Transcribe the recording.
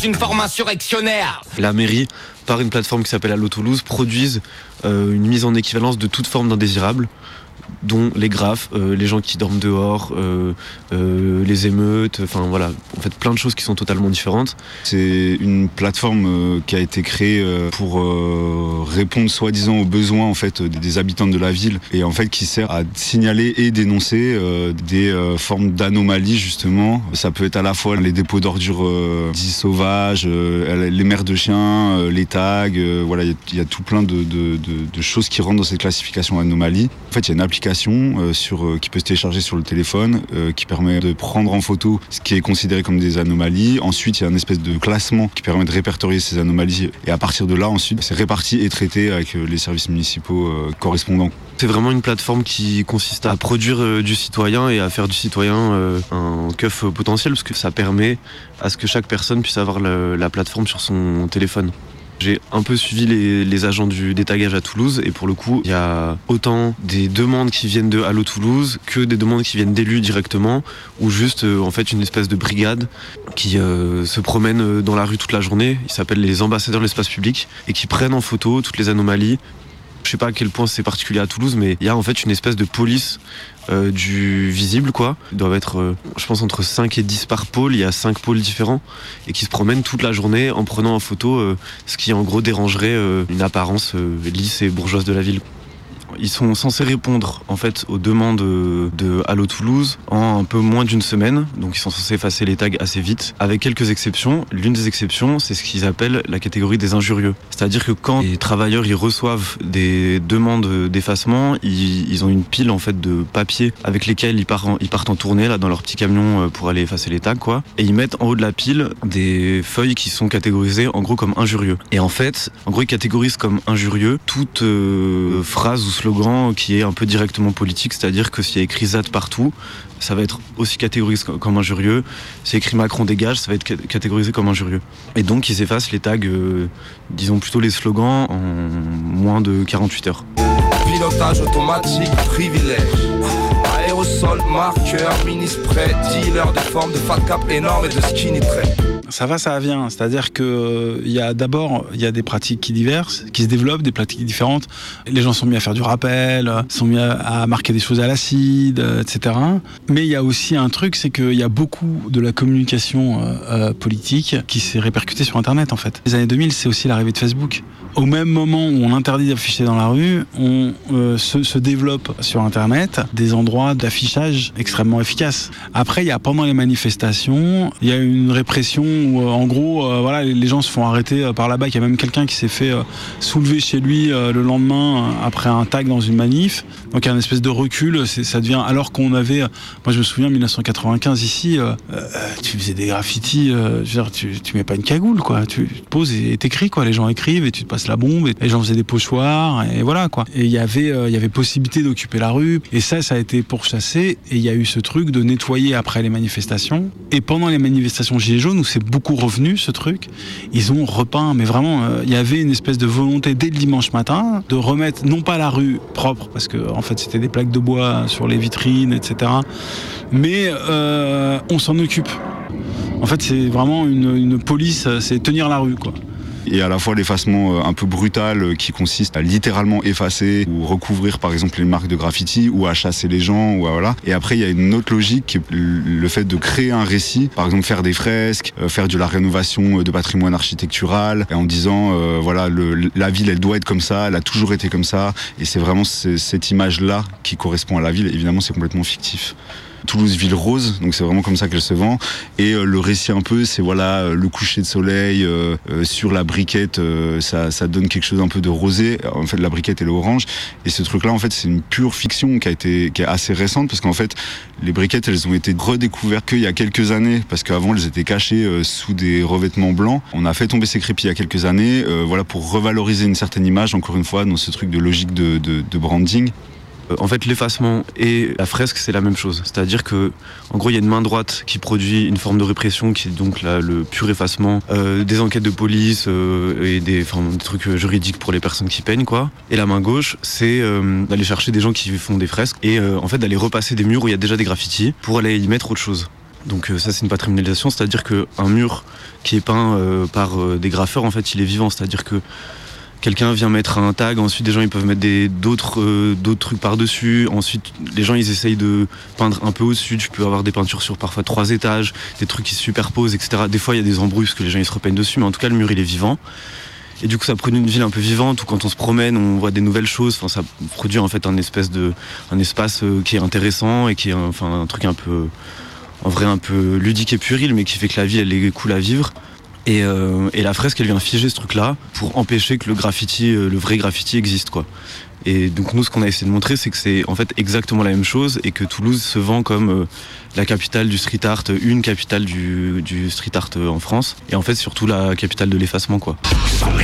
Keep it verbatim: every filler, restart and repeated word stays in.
une forme insurrectionnaire. La mairie, par une plateforme qui s'appelle Allo Toulouse, produisent euh, une mise en équivalence de toute forme d'indésirable, dont les graphes, euh, les gens qui dorment dehors, euh, euh, les émeutes, enfin voilà, en fait plein de choses qui sont totalement différentes. C'est une plateforme euh, qui a été créée euh, pour euh, répondre soi-disant aux besoins en fait des, des habitants de la ville et en fait qui sert à signaler et dénoncer euh, des euh, formes d'anomalies justement. Ça peut être à la fois les dépôts d'ordures euh, dits sauvages, euh, les mères de chiens, euh, les tags, euh, voilà, il y, y a tout plein de, de, de, de choses qui rentrent dans cette classification anomalie. En fait, il y a une application Euh, sur, euh, qui peut se télécharger sur le téléphone euh, qui permet de prendre en photo ce qui est considéré comme des anomalies. Ensuite, il y a une espèce de classement qui permet de répertorier ces anomalies et à partir de là, ensuite, c'est réparti et traité avec euh, les services municipaux euh, correspondants. C'est vraiment une plateforme qui consiste à produire euh, du citoyen et à faire du citoyen euh, un keuf potentiel parce que ça permet à ce que chaque personne puisse avoir le, la plateforme sur son téléphone. J'ai un peu suivi les, les agents du détagage à Toulouse et pour le coup, il y a autant des demandes qui viennent de Allo Toulouse que des demandes qui viennent d'élus directement ou juste euh, en fait une espèce de brigade qui euh, se promène dans la rue toute la journée. Ils s'appellent les ambassadeurs de l'espace public et qui prennent en photo toutes les anomalies. Je sais pas à quel point c'est particulier à Toulouse, mais il y a en fait une espèce de police euh, du visible, quoi. Il doit être, euh, je pense, entre cinq et dix par pôle. Il y a cinq pôles différents et qui se promènent toute la journée en prenant en photo euh, ce qui, en gros, dérangerait euh, une apparence euh, lisse et bourgeoise de la ville. Ils sont censés répondre en fait aux demandes de Allo Toulouse en un peu moins d'une semaine, donc ils sont censés effacer les tags assez vite, avec quelques exceptions. L'une des exceptions, c'est ce qu'ils appellent la catégorie des injurieux. C'est-à-dire que quand les travailleurs ils reçoivent des demandes d'effacement, ils, ils ont une pile en fait de papier avec lesquels ils partent en, ils partent en tournée là dans leur petit camion pour aller effacer les tags, quoi. Et ils mettent en haut de la pile des feuilles qui sont catégorisées en gros comme injurieux. Et en fait, en gros ils catégorisent comme injurieux toute euh, phrase ou slogan qui est un peu directement politique, c'est-à-dire que s'il y a écrit Z partout, ça va être aussi catégorisé comme injurieux. S'il y a écrit Macron dégage, ça va être catégorisé comme injurieux. Et donc ils effacent les tags, euh, disons plutôt les slogans, en moins de quarante-huit heures. Pilotage automatique, privilège. Aérosol, marqueur, mini-spray, dealer de forme de fat cap énorme et de skinny trait. Ça va, ça vient. C'est-à-dire que euh, il y a d'abord il y a des pratiques qui diverses, qui se développent, des pratiques différentes. Les gens sont mis à faire du rappel, sont mis à, à marquer des choses à l'acide, euh, et cetera. Mais il y a aussi un truc, c'est qu'il y a beaucoup de la communication euh, euh, politique qui s'est répercutée sur Internet en fait. Les années deux mille, c'est aussi l'arrivée de Facebook. Au même moment où on interdit d'afficher dans la rue, on euh, se, se développe sur Internet des endroits d'affichage extrêmement efficaces. Après, il y a pendant les manifestations, il y a une répression où, euh, en gros, euh, voilà, les gens se font arrêter euh, par là-bas. Il y a même quelqu'un qui s'est fait euh, soulever chez lui euh, le lendemain euh, après un tag dans une manif. Donc il y a une espèce de recul. C'est, ça devient alors qu'on avait, euh, moi je me souviens, dix-neuf cent quatre-vingt-quinze ici, euh, euh, tu faisais des graffitis. Euh, je veux dire, tu, tu mets pas une cagoule, quoi. Tu te poses et t'écris, quoi. Les gens écrivent et tu te passes la bombe et les gens faisaient des pochoirs et voilà, quoi. Et il y avait, euh, il y avait possibilité d'occuper la rue et ça, ça a été pourchassé et il y a eu ce truc de nettoyer après les manifestations. Et pendant les manifestations Gilets jaunes où c'est beaucoup revenu ce truc, ils ont repeint, mais vraiment, euh, il y avait une espèce de volonté dès le dimanche matin de remettre non pas la rue propre parce que en fait c'était des plaques de bois sur les vitrines, et cetera. Mais euh, on s'en occupe. En fait, c'est vraiment une, une police, c'est tenir la rue, quoi. Et à la fois l'effacement un peu brutal qui consiste à littéralement effacer ou recouvrir par exemple les marques de graffiti ou à chasser les gens ou à, voilà. Et après il y a une autre logique qui est le fait de créer un récit, par exemple faire des fresques, faire de la rénovation de patrimoine architectural en disant euh, voilà le, la ville elle doit être comme ça, elle a toujours été comme ça et c'est vraiment c'est, cette image là qui correspond à la ville. Évidemment c'est complètement fictif. Toulouse ville rose, donc c'est vraiment comme ça qu'elle se vend. Et euh, le récit un peu, c'est voilà euh, le coucher de soleil euh, euh, sur la briquette, euh, ça, ça donne quelque chose un peu de rosé. En fait, la briquette elle est orange. Et ce truc-là, en fait, c'est une pure fiction qui a été, qui est assez récente parce qu'en fait, les briquettes, elles ont été redécouvertes qu'il y a quelques années parce qu'avant, elles étaient cachées euh, sous des revêtements blancs. On a fait tomber ces crépis il y a quelques années, euh, voilà pour revaloriser une certaine image. Encore une fois, dans ce truc de logique de, de, de branding. En fait, l'effacement et la fresque, c'est la même chose. C'est-à-dire que, en gros, il y a une main droite qui produit une forme de répression, qui est donc là, le pur effacement, euh, des enquêtes de police euh, et des, enfin, des trucs juridiques pour les personnes qui peignent, quoi. Et la main gauche, c'est euh, d'aller chercher des gens qui font des fresques et euh, en fait d'aller repasser des murs où il y a déjà des graffitis pour aller y mettre autre chose. Donc euh, ça c'est une patrimonialisation, c'est-à-dire qu'un mur qui est peint euh, par euh, des graffeurs, en fait il est vivant, c'est-à-dire que quelqu'un vient mettre un tag, ensuite des gens ils peuvent mettre des, d'autres, euh, d'autres trucs par-dessus, ensuite les gens ils essayent de peindre un peu au-dessus, tu peux avoir des peintures sur parfois trois étages, des trucs qui se superposent, et cetera. Des fois il y a des embrouilles parce que les gens ils se repeignent dessus, mais en tout cas le mur il est vivant. Et du coup ça produit une ville un peu vivante où quand on se promène on voit des nouvelles choses, enfin, ça produit en fait un, espèce de, un espace euh, qui est intéressant et qui est un, enfin, un truc un peu, en vrai un peu ludique et puéril, mais qui fait que la vie elle est cool à vivre. Et, euh, et la fresque, elle vient figer ce truc-là pour empêcher que le graffiti, euh, le vrai graffiti existe, quoi. Et donc nous, ce qu'on a essayé de montrer, c'est que c'est en fait exactement la même chose et que Toulouse se vend comme euh, la capitale du street art, une capitale du, du street art euh, en France, et en fait surtout la capitale de l'effacement, quoi. Sans mes